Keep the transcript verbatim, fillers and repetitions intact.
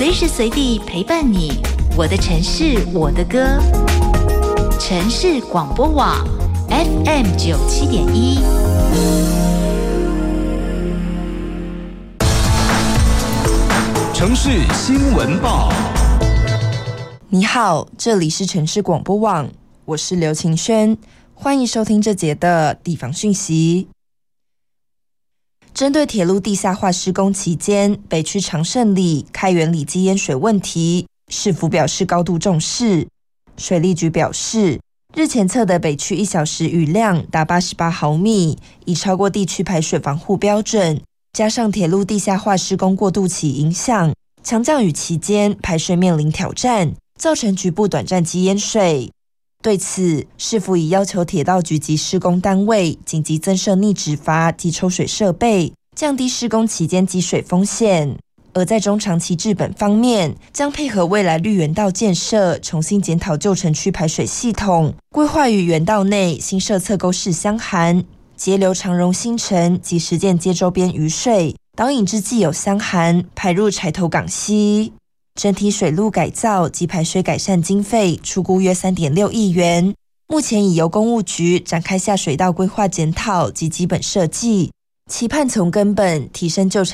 随时随地陪伴你，我的城市我的歌。城市广播网 F M 九七点一。 城市新闻报。 你好，这里是城市广播网，我是刘晴轩，欢迎收听这节的地方讯息。针对铁路地下化施工期间北区长胜里、开元里积淹水问题，市府表示高度重视。水利局表示，日前测的北区一小时雨量达八十八毫米，已超过地区排水防护标准，加上铁路地下化施工过渡期影响，强降雨期间排水面临挑战，造成局部短暂积淹水。对此，市府已要求铁道局及施工单位紧急增设逆止阀及抽水设备，降低施工期间积水风险。而在中长期治本方面，将配合未来绿园道建设，重新检讨旧城区排水系统，规划于园道内新设侧沟式箱涵，截流长荣新城及实践街周边雨水，导引至既有箱涵排入柴头港溪。整体水路改造及排水改善经费初估约 三点六亿元，目前已由公务局展开下水道规划检讨及基本设计，期盼从根本提升旧城